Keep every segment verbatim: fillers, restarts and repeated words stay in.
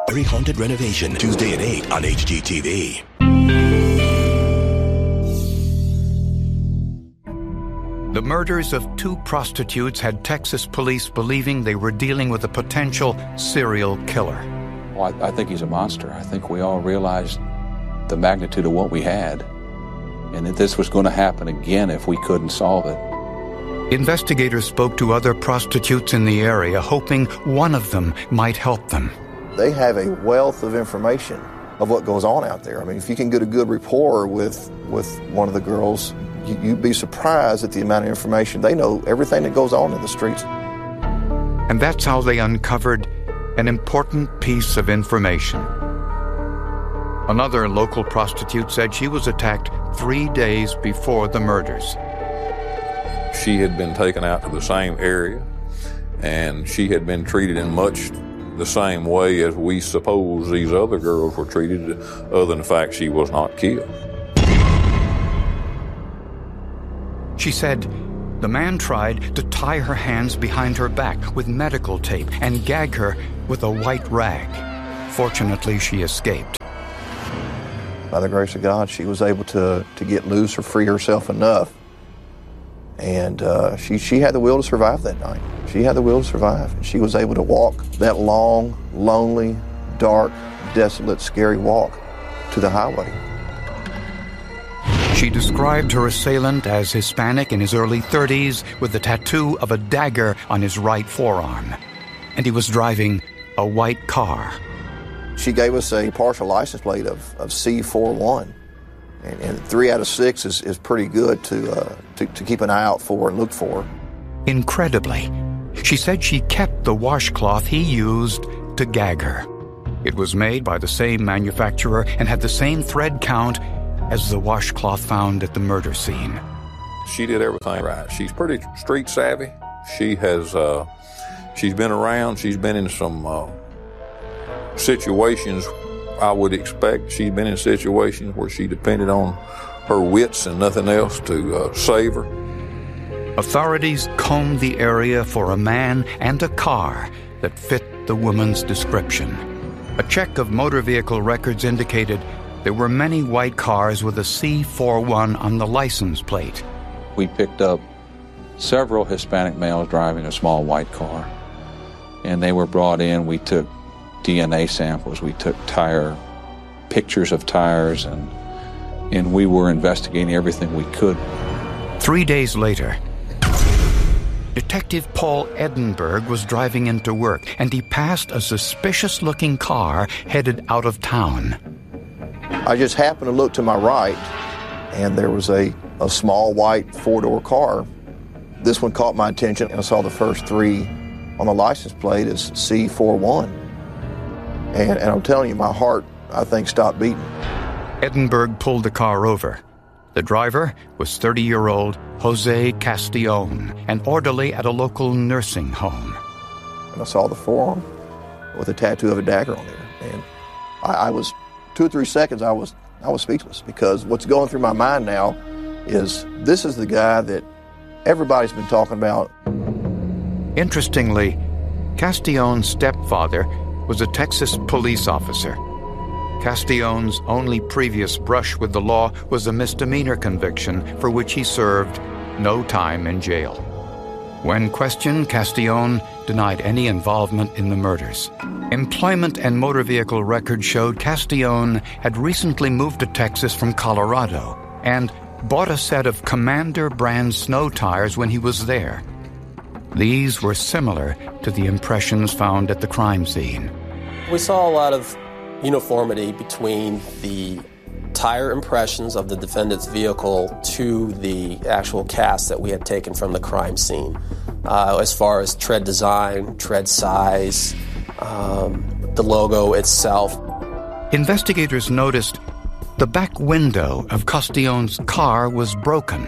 Haunted Renovation, Tuesday at eight on H G T V. The murders of two prostitutes had Texas police believing they were dealing with a potential serial killer. Well, I, I think he's a monster. I think we all realized the magnitude of what we had, and that this was going to happen again if we couldn't solve it. Investigators spoke to other prostitutes in the area, hoping one of them might help them. They have a wealth of information of what goes on out there. I mean, if you can get a good rapport with, with one of the girls, you, you'd be surprised at the amount of information. They know everything that goes on in the streets. And that's how they uncovered an important piece of information. Another local prostitute said she was attacked three days before the murders. She had been taken out to the same area, and she had been treated in much the same way as we suppose these other girls were treated, other than the fact she was not killed. She said the man tried to tie her hands behind her back with medical tape and gag her with a white rag. Fortunately, she escaped. By the grace of God, she was able to, to get loose or free herself enough. And uh, she, she had the will to survive that night. She had the will to survive. And she was able to walk that long, lonely, dark, desolate, scary walk to the highway. She described her assailant as Hispanic in his early thirties with the tattoo of a dagger on his right forearm. And he was driving a white car. She gave us a partial license plate of, of C forty-one. And, and three out of six is, is pretty good to, uh, to to keep an eye out for and look for. Incredibly, she said she kept the washcloth he used to gag her. It was made by the same manufacturer and had the same thread count as the washcloth found at the murder scene. She did everything right. She's pretty street savvy. She has, uh, she's been around. She's been in some uh, situations I would expect. She's been in situations where she depended on her wits and nothing else to uh, save her. Authorities combed the area for a man and a car that fit the woman's description. A check of motor vehicle records indicated there were many white cars with a C forty-one on the license plate. We picked up several Hispanic males driving a small white car, and they were brought in. We took D N A samples, we took tire pictures of tires, and and we were investigating everything we could. Three days later, Detective Paul Edinburgh was driving into work, and he passed a suspicious-looking car headed out of town. I just happened to look to my right, and there was a, a small white four-door car. This one caught my attention, and I saw the first three on the license plate as C forty-one. And, and I'm telling you, my heart, I think, stopped beating. Edinburgh pulled the car over. The driver was thirty-year-old Jose Castillon, an orderly at a local nursing home. And I saw the forearm with a tattoo of a dagger on there. And I, I was, two or three seconds, I was, I was speechless, because what's going through my mind now is this is the guy that everybody's been talking about. Interestingly, Castillon's stepfather was a Texas police officer. Castillon's only previous brush with the law was a misdemeanor conviction for which he served no time in jail. When questioned, Castillon denied any involvement in the murders. Employment and motor vehicle records showed Castillon had recently moved to Texas from Colorado and bought a set of Commander brand snow tires when he was there. These were similar to the impressions found at the crime scene. We saw a lot of uniformity between the tire impressions of the defendant's vehicle to the actual cast that we had taken from the crime scene, uh, as far as tread design, tread size, um, the logo itself. Investigators noticed the back window of Castillon's car was broken.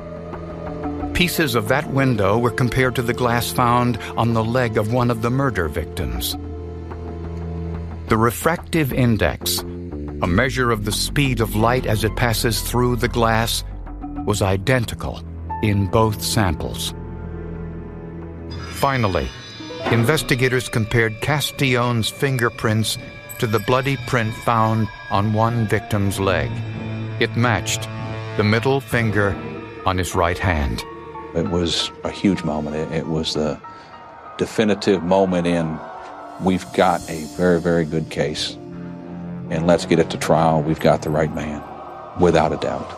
Pieces of that window were compared to the glass found on the leg of one of the murder victims. The refractive index, a measure of the speed of light as it passes through the glass, was identical in both samples. Finally, investigators compared Castillon's fingerprints to the bloody print found on one victim's leg. It matched the middle finger on his right hand. It was a huge moment. It, it was the definitive moment in, we've got a very, very good case, and let's get it to trial. We've got the right man, without a doubt.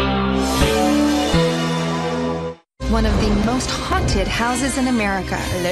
One of the most haunted houses in America.